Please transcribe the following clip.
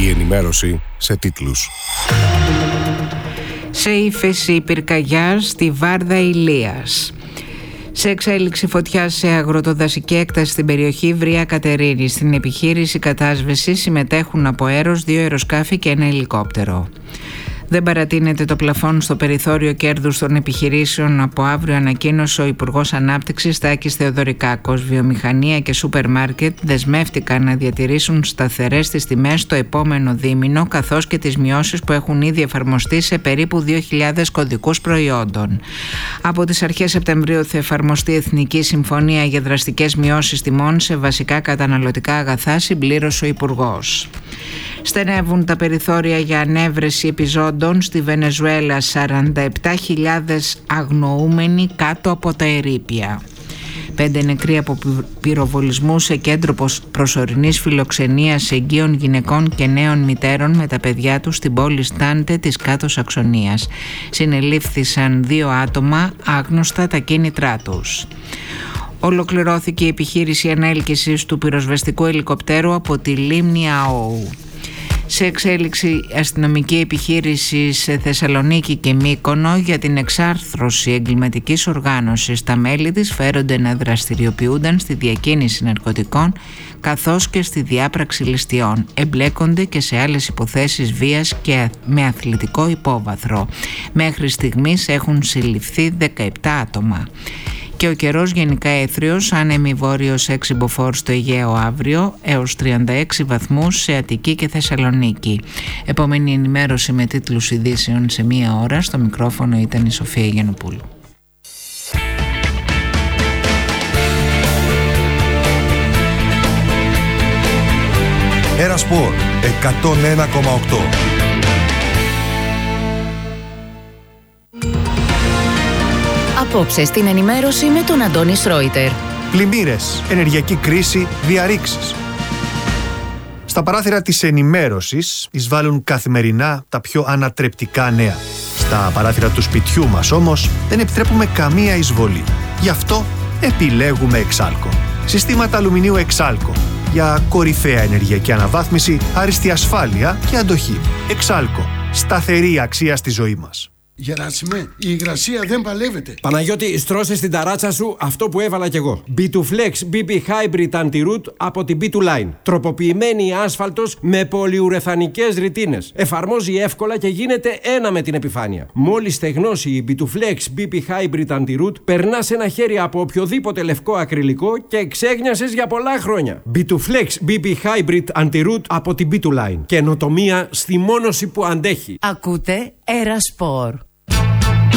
Η ενημέρωση σε τίτλους. Σε ύφεση πυρκαγιά στη Βάρδα Ηλίας. Σε εξέλιξη φωτιά σε αγροτοδασική έκταση στην περιοχή Βρία Κατερίνη. Στην επιχείρηση κατάσβεση συμμετέχουν από αέρος 2 αεροσκάφη και 1 ελικόπτερο. Δεν παρατείνεται το πλαφόν στο περιθώριο κέρδους των επιχειρήσεων. Από αύριο, ανακοίνωσε ο Υπουργός Ανάπτυξης Τάκης Θεοδωρικάκος. Βιομηχανία και σούπερ μάρκετ δεσμεύτηκαν να διατηρήσουν σταθερές τις τιμές το επόμενο δίμηνο, καθώς και τις μειώσεις που έχουν ήδη εφαρμοστεί σε περίπου 2.000 κωδικούς προϊόντων. Από τις αρχές Σεπτεμβρίου θα εφαρμοστεί Εθνική Συμφωνία για δραστικές μειώσεις τιμών σε βασικά καταναλωτικά αγαθά, συμπλήρωσε ο Υπουργός. Στενεύουν τα περιθώρια για ανέβρεση επιζώντων στη Βενεζουέλα. 47.000 αγνοούμενοι κάτω από τα ερείπια. 5 νεκροί από πυροβολισμούς σε κέντρο προσωρινής φιλοξενίας εγγύων γυναικών και νέων μητέρων με τα παιδιά τους στην πόλη Στάντε της Κάτω Σαξονίας. Συνελήφθησαν 2 άτομα, άγνωστα τα κίνητρά τους. Ολοκληρώθηκε η επιχείρηση ανέλκυσης του πυροσβεστικού ελικοπτέρου από τη λίμνη Αόου. Σε εξέλιξη αστυνομική επιχείρηση σε Θεσσαλονίκη και Μύκονο για την εξάρθρωση εγκληματικής οργάνωσης. Τα μέλη της φέρονται να δραστηριοποιούνταν στη διακίνηση ναρκωτικών καθώς και στη διάπραξη ληστειών. Εμπλέκονται και σε άλλες υποθέσεις βίας και με αθλητικό υπόβαθρο. Μέχρι στιγμής έχουν συλληφθεί 17 άτομα. Και ο καιρός γενικά έθριος, άνεμη βόρειος 6 μποφόρ στο Αιγαίο αύριο έως 36 βαθμούς σε Αττική και Θεσσαλονίκη. Επόμενη ενημέρωση με τίτλους ειδήσεων σε 1 ώρα. Στο μικρόφωνο ήταν η Σοφία Γιαννοπούλου. Ερασπορ 101,8. Απόψε στην ενημέρωση με τον Αντώνη Σρόιτερ. Πλημμύρες, ενεργειακή κρίση, διαρρήξεις. Στα παράθυρα της ενημέρωσης εισβάλλουν καθημερινά τα πιο ανατρεπτικά νέα. Στα παράθυρα του σπιτιού μας όμως δεν επιτρέπουμε καμία εισβολή. Γι' αυτό επιλέγουμε Εξάλκο. Συστήματα αλουμινίου Εξάλκο για κορυφαία ενεργειακή αναβάθμιση, άριστη ασφάλεια και αντοχή. Εξάλκο. Σταθερή αξία στη ζωή μας. Γεράσιμε, η υγρασία δεν παλεύεται. Παναγιώτη, στρώσε στην ταράτσα σου αυτό που έβαλα κι εγώ. B2Flex BB Hybrid Anti-Root από την B2Line. Τροποποιημένη άσφαλτος με πολυουρεθανικές ρητίνες. Εφαρμόζει εύκολα και γίνεται ένα με την επιφάνεια. Μόλις στεγνώσει η B2Flex BB Hybrid Anti-Root, περνάς ένα χέρι από οποιοδήποτε λευκό ακριλικό και ξέγνιασες για πολλά χρόνια. B2Flex BB Hybrid Anti-Root από την B2Line. Καινοτομία στη μόνωση που αντέχει. Ακούτε Ερασπορ.